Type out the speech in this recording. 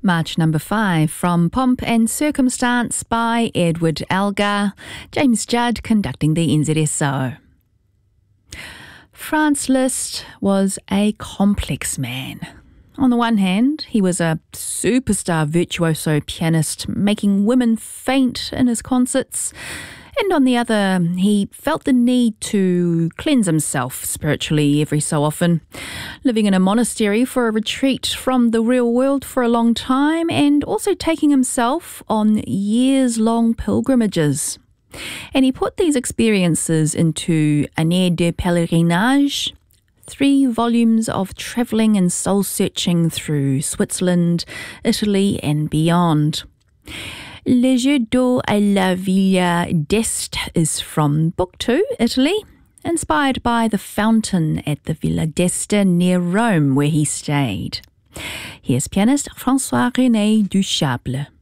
March number 5 from Pomp and Circumstance by Edward Elgar, James Judd conducting the NZSO. Franz Liszt was a complex man. On the one hand, he was a superstar virtuoso pianist making women faint in his concerts. And on the other, he felt the need to cleanse himself spiritually every so often, living in a monastery for a retreat from the real world for a long time and also taking himself on years-long pilgrimages. And he put these experiences into Année de Pèlerinage, 3 volumes of travelling and soul-searching through Switzerland, Italy and beyond. Le Jeu d'eau à la Villa d'Este is from Book 2, Italy, inspired by the fountain at the Villa d'Este near Rome where he stayed. Here's pianist François-René Duchâble.